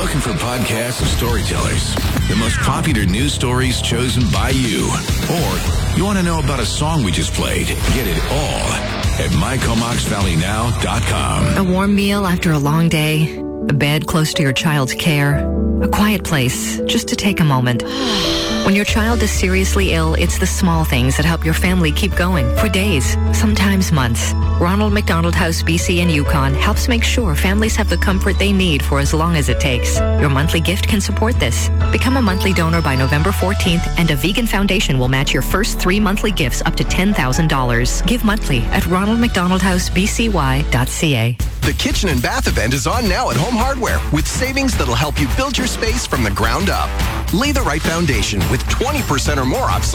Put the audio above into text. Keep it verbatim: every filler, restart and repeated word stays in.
looking for podcasts of storytellers, the most popular news stories chosen by you, or you want to know about a song we just played, get it all at my comox valley now dot com. A warm meal after a long day, a bed close to your child's care, a quiet place just to take a moment. When your child is seriously ill, it's the small things that help your family keep going for days, sometimes months. Ronald McDonald House B C in Yukon helps make sure families have the comfort they need for as long as it takes. Your monthly gift can support this. Become a monthly donor by November fourteenth, and a vegan foundation will match your first three monthly gifts up to ten thousand dollars. Give monthly at ronald mcdonald house b c y dot c a. The Kitchen and Bath event is on now at Home Hardware with savings that'll help you build your space from the ground up. Lay the right foundation with twenty percent or more off